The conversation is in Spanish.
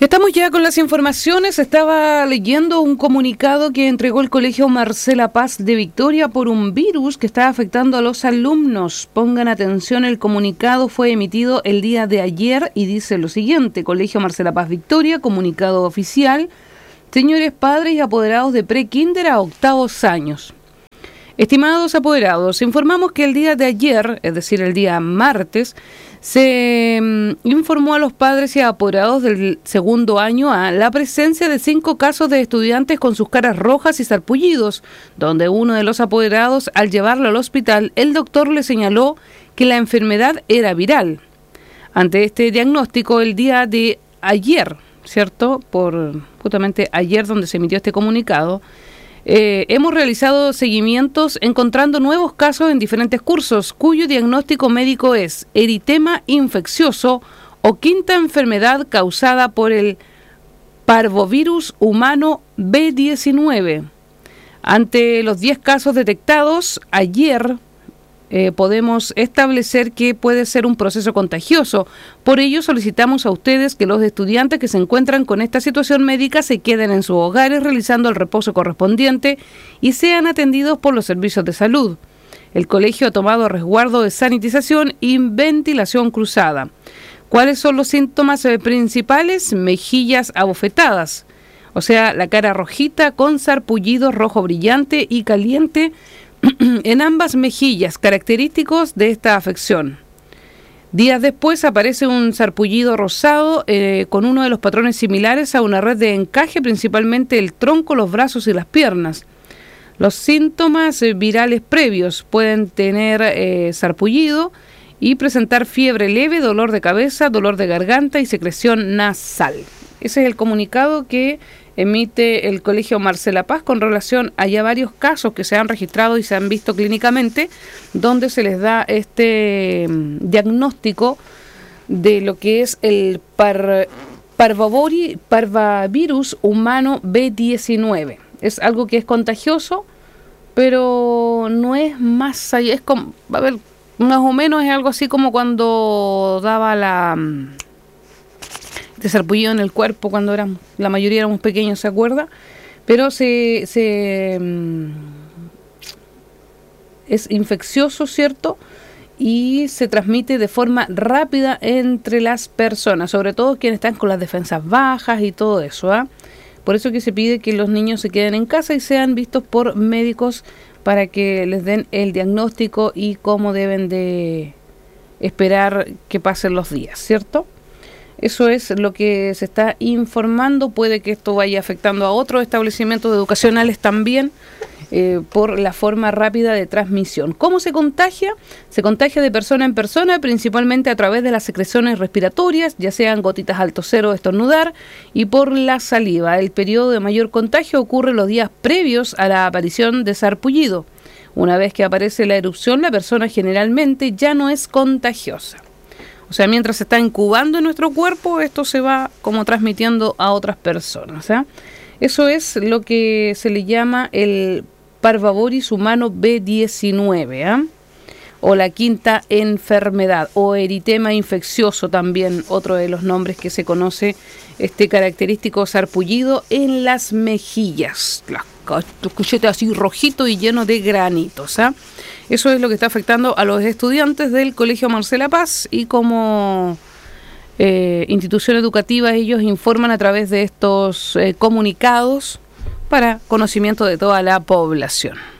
Estamos ya con las informaciones. Estaba leyendo un comunicado que entregó el Colegio Marcela Paz de Victoria por un virus que está afectando a los alumnos. Pongan atención, el comunicado fue emitido el día de ayer y dice lo siguiente: Colegio Marcela Paz Victoria, comunicado oficial. Señores padres y apoderados de pre-kinder a octavos años. Estimados apoderados, informamos que el día de ayer, es decir, el día martes, se informó a los padres y apoderados del segundo año A la presencia de 5 casos de estudiantes con sus caras rojas y sarpullidos, donde uno de los apoderados, al llevarlo al hospital, el doctor le señaló que la enfermedad era viral. Ante este diagnóstico, el día de ayer, ¿cierto? Por justamente ayer donde se emitió este comunicado, hemos realizado seguimientos encontrando nuevos casos en diferentes cursos cuyo diagnóstico médico es eritema infeccioso o quinta enfermedad causada por el parvovirus humano B19. Ante los 10 casos detectados ayer, podemos establecer que puede ser un proceso contagioso. Por ello solicitamos a ustedes que los estudiantes que se encuentran con esta situación médica se queden en sus hogares realizando el reposo correspondiente y sean atendidos por los servicios de salud. El colegio ha tomado resguardo de sanitización y ventilación cruzada. ¿Cuáles son los síntomas principales? Mejillas abofetadas, o sea, la cara rojita con sarpullido rojo brillante y caliente en ambas mejillas, característicos de esta afección. Días después aparece un sarpullido rosado con uno de los patrones similares a una red de encaje, principalmente el tronco, los brazos y las piernas. Los síntomas virales previos pueden tener sarpullido y presentar fiebre leve, dolor de cabeza, dolor de garganta y secreción nasal. Ese es el comunicado que emite el Colegio Marcela Paz con relación a ya varios casos que se han registrado y se han visto clínicamente, donde se les da este diagnóstico de lo que es el parvovirus humano B19. Es algo que es contagioso, pero no es más allá. Es como, a ver, más o menos es algo así como cuando daba de sarpullido en el cuerpo cuando la mayoría éramos pequeños, ¿se acuerda? Pero es infeccioso, ¿cierto? Y se transmite de forma rápida entre las personas, sobre todo quienes están con las defensas bajas y todo eso, ¿ah? Por eso que se pide que los niños se queden en casa y sean vistos por médicos para que les den el diagnóstico y cómo deben de esperar que pasen los días, ¿cierto? Eso es lo que se está informando. Puede que esto vaya afectando a otros establecimientos educacionales también por la forma rápida de transmisión. ¿Cómo se contagia? Se contagia de persona en persona, principalmente a través de las secreciones respiratorias, ya sean gotitas al toser o estornudar, y por la saliva. El periodo de mayor contagio ocurre los días previos a la aparición de sarpullido. Una vez que aparece la erupción, la persona generalmente ya no es contagiosa. O sea, mientras se está incubando en nuestro cuerpo, esto se va como transmitiendo a otras personas, ¿eh? Eso es lo que se le llama el parvovirus humano B19, ¿eh? O la quinta enfermedad, o eritema infeccioso también, otro de los nombres que se conoce, este característico sarpullido en las mejillas, los cuchetes así rojito y lleno de granitos, ¿eh? Eso es lo que está afectando a los estudiantes del Colegio Marcela Paz y como institución educativa ellos informan a través de estos comunicados para conocimiento de toda la población.